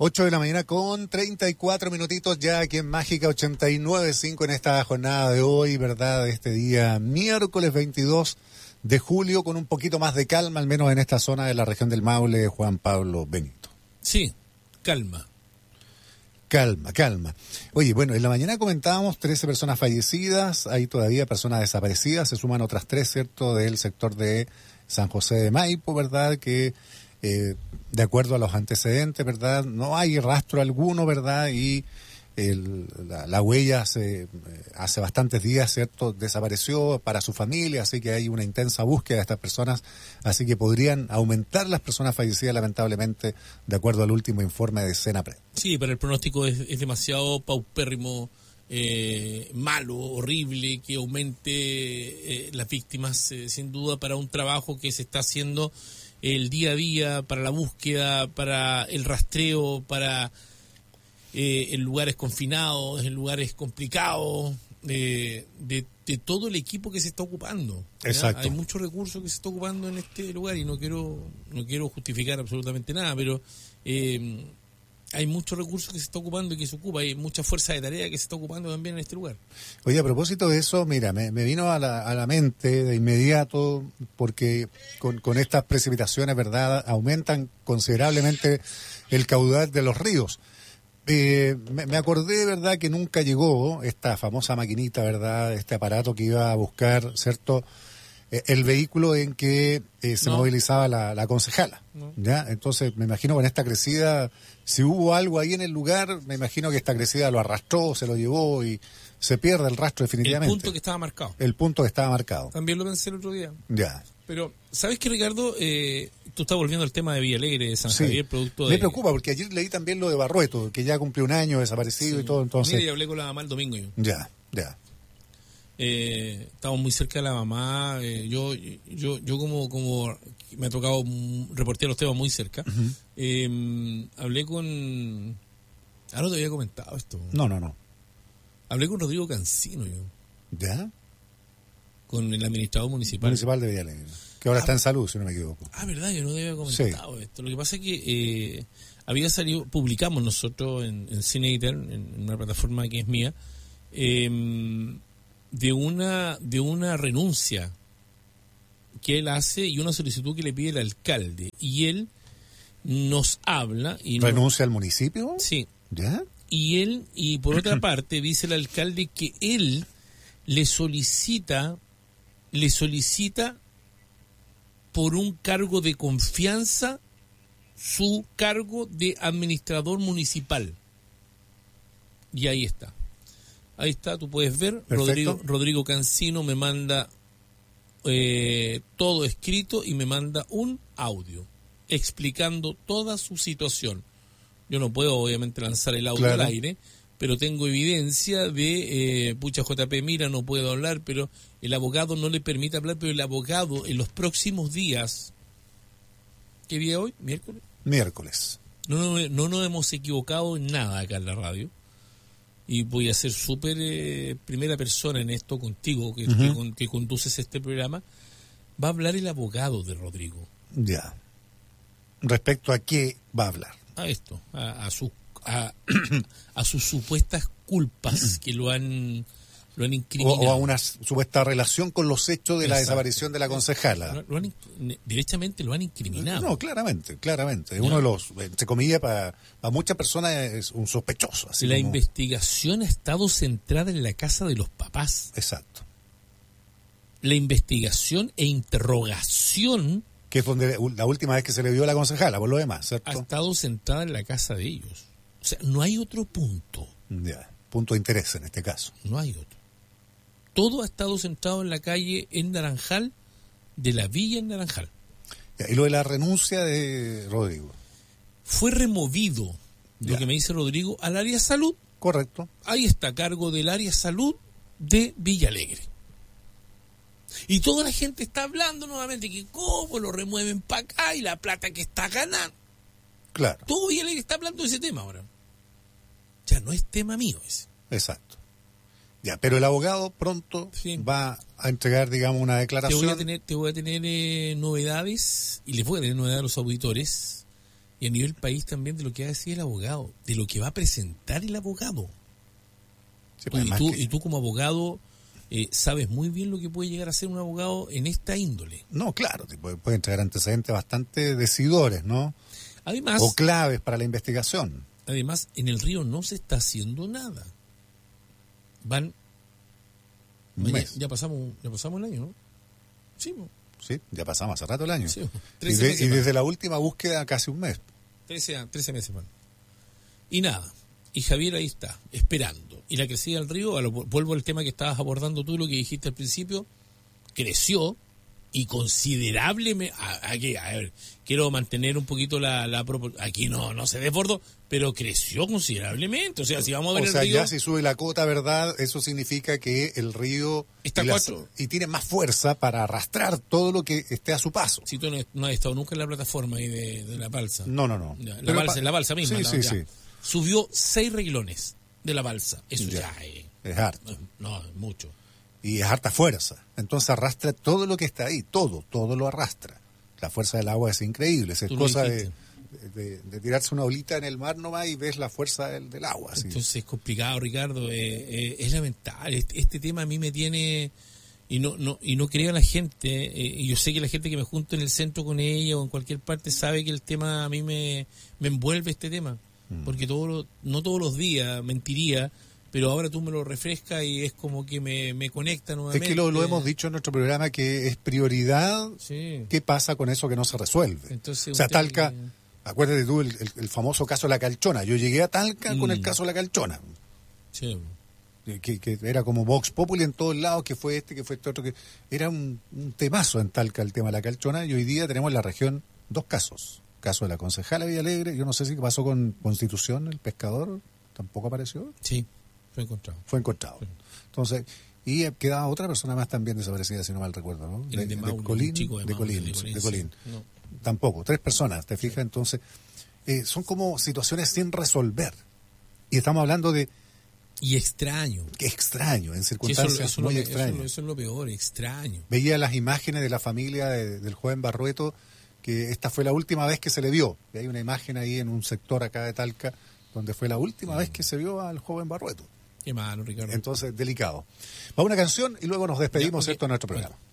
8 de la mañana con 34 minutitos ya aquí en Mágica 89.5 en esta jornada de hoy, ¿verdad? Este día miércoles 22 de julio con un poquito más de calma, al menos en esta zona de la región del Maule, Juan Pablo Benito. Sí, calma. Calma. Oye, bueno, en la mañana comentábamos 13 personas fallecidas, hay todavía personas desaparecidas, se suman otras 3, ¿cierto?, del sector de San José de Maipo, ¿verdad?, que de acuerdo a los antecedentes, ¿verdad?, no hay rastro alguno, ¿verdad?, y la huella hace bastantes días, ¿cierto?, desapareció para su familia, así que hay una intensa búsqueda de estas personas, así que podrían aumentar las personas fallecidas, lamentablemente, de acuerdo al último informe de Senapred. Sí, pero el pronóstico es demasiado paupérrimo, malo, horrible, que aumente las víctimas, sin duda, para un trabajo que se está haciendo el día a día, para la búsqueda, para el rastreo, para en lugares confinados, en lugares complicados, de todo el equipo que se está ocupando. ¿Ya? Exacto. Hay muchos recursos que se está ocupando en este lugar y no quiero justificar absolutamente nada, pero hay muchos recursos que se está ocupando y que se ocupa, hay mucha fuerza de tarea que se está ocupando también en este lugar. Oye, a propósito de eso, mira, me vino a la mente de inmediato, porque con estas precipitaciones, ¿verdad?, aumentan considerablemente el caudal de los ríos. Me acordé, ¿verdad?, que nunca llegó esta famosa maquinita, ¿verdad?, este aparato que iba a buscar, ¿cierto?, el vehículo en que se movilizaba la concejala. No. ¿Ya? Entonces, me imagino con esta crecida, si hubo algo ahí en el lugar, me imagino que esta crecida lo arrastró, se lo llevó y se pierde el rastro definitivamente. El punto que estaba marcado. El punto que estaba marcado. También lo pensé el otro día. Ya. Pero, ¿sabes qué, Ricardo? Tú estás volviendo al tema de Villalegre, de San Javier, producto de... Me preocupa, porque ayer leí también lo de Barrueto, que ya cumplió un año desaparecido y todo, entonces... Mira, yo hablé con la mamá el domingo yo. Ya. Estamos muy cerca de la mamá. Yo como me ha tocado reportear los temas muy cerca. Uh-huh. Hablé con... Ah, no te había comentado esto. No. Hablé con Rodrigo Cancino yo. ¿Ya? Con el administrador municipal De Villalegre, que ahora está en salud, si no me equivoco. Ah, verdad, yo no te había comentado esto. Lo que pasa es que había salido, publicamos nosotros en Cineater, en una plataforma que es mía, de una renuncia que él hace y una solicitud que le pide el alcalde. Y él nos habla... ¿Renuncia al municipio? Sí. ¿Ya? Y por otra parte, dice el alcalde que él le solicita por un cargo de confianza su cargo de administrador municipal. Y ahí está. Ahí está, tú puedes ver. Rodrigo Cancino me manda todo escrito y me manda un audio explicando toda su situación. Yo no puedo obviamente lanzar el audio al aire, pero tengo evidencia de, JP, mira, no puedo hablar, pero el abogado no le permite hablar, pero el abogado en los próximos días, ¿qué día hoy? ¿Miércoles? No nos hemos equivocado en nada acá en la radio, y voy a ser súper primera persona en esto contigo, que conduces este programa. Va a hablar el abogado de Rodrigo. Ya. ¿Respecto a qué va a hablar? A esto, a sus supuestas culpas que lo han incriminado. O a una supuesta relación con los hechos de la desaparición de la concejala. Directamente lo han incriminado. No, claramente. Es uno de los, entre comillas, para muchas personas es un sospechoso. Así la investigación ha estado centrada en la casa de los papás. Exacto. La investigación e interrogación... Que es donde la última vez que se le vio a la concejala, por lo demás, ¿cierto? Ha estado centrada en la casa de ellos. O sea, no hay otro punto. Ya, punto de interés en este caso. No hay otro. Todo ha estado centrado en la calle en Naranjal, de la villa en Naranjal. Ya, y lo de la renuncia de Rodrigo. Fue removido, ya, lo que me dice Rodrigo, al área salud. Correcto. Ahí está a cargo del área salud de Villalegre. Y toda la gente está hablando nuevamente que cómo lo remueven para acá y la plata que está ganando. Claro. Todo Villalegre está hablando de ese tema ahora. Ya no es tema mío ese. Exacto. Ya, pero el abogado pronto va a entregar, digamos, una declaración. Te voy a tener novedades, y les voy a tener novedades a los auditores, y a nivel país también de lo que va a decir el abogado, de lo que va a presentar el abogado. Sí, pues, Y tú como abogado sabes muy bien lo que puede llegar a ser un abogado en esta índole. No, claro, pueden traer antecedentes bastante decidores, ¿no? Además, o claves para la investigación. Además, en el río no se está haciendo nada. Ya pasamos el año, ¿no? Sí, sí, ya pasamos hace rato el año. Sí, y desde la última búsqueda casi un mes. 13 meses, man. Y nada. Y Javier ahí está, esperando. Y la crecida del río, vuelvo al tema que estabas abordando tú, lo que dijiste al principio, creció y considerablemente. A ver, quiero mantener un poquito la aquí no se desbordó, pero creció considerablemente. O sea, si vamos a ver el río. Ya si sube la cota, ¿verdad? Eso significa que el río está y tiene más fuerza para arrastrar todo lo que esté a su paso. Si tú no has estado nunca en la plataforma ahí de la balsa. No. Ya, la balsa misma. Sí. Subió 6 reglones de la balsa. Eso ya es harto. No, es mucho. Y es harta fuerza. Entonces arrastra todo lo que está ahí. Todo lo arrastra. La fuerza del agua es increíble. Es cosa de tirarse una olita en el mar nomás y ves la fuerza del agua. ¿Sí? Entonces es complicado, Ricardo. Es lamentable. Este tema a mí me tiene... Y no crea la gente, y yo sé que la gente que me junto en el centro con ella o en cualquier parte sabe que el tema a mí me envuelve este tema. Porque no todos los días mentiría, pero ahora tú me lo refrescas y es como que me conecta nuevamente. Es que lo hemos dicho en nuestro programa que es prioridad. Sí. ¿Qué pasa con eso que no se resuelve? Entonces, o sea, Talca, acuérdate tú el famoso caso de La Calchona. Yo llegué a Talca con el caso de La Calchona. Sí. Que era como Vox Populi en todos lados, que fue este otro, que era un temazo en Talca el tema de La Calchona, y hoy día tenemos en la región 2 casos. Caso de la concejala Villalegre, yo no sé si pasó con Constitución, el pescador, tampoco apareció. Sí, fue encontrado. Sí. Entonces, y quedaba otra persona más también desaparecida, si no mal recuerdo, ¿no? De Colín. No. Tampoco, 3 personas, ¿te fijas? Entonces, son como situaciones sin resolver. Y estamos hablando de... Y extraño. Qué extraño, en circunstancias muy extrañas. Eso es lo peor, extraño. Veía las imágenes de la familia del joven Barrueto, que esta fue la última vez que se le vio. Y hay una imagen ahí en un sector acá de Talca, donde fue la última vez que se vio al joven Barrueto. Qué malo, Ricardo. Entonces, delicado. Va una canción y luego nos despedimos, ¿cierto?, en nuestro programa. Bueno.